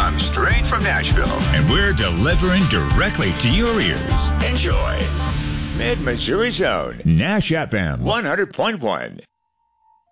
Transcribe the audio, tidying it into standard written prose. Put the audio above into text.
come straight from Nashville, and we're delivering directly to your ears. Enjoy. Mid-Missouri Zone, Nash FM 100.1.